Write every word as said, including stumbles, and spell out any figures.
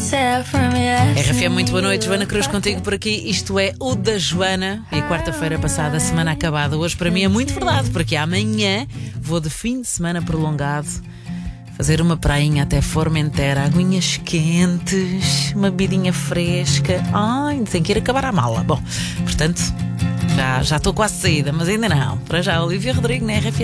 R F M, muito boa noite. Joana Cruz contigo por aqui. Isto é o da Joana. E quarta-feira passada, a semana acabada. Hoje para mim é muito verdade, porque amanhã vou de fim de semana prolongado fazer uma prainha até Formentera, aguinhas quentes, uma bebidinha fresca. Ai, tem que ir acabar a mala. Bom, portanto, já já estou quase saída, mas ainda não. Para já, Olivia Rodrigo na R F M.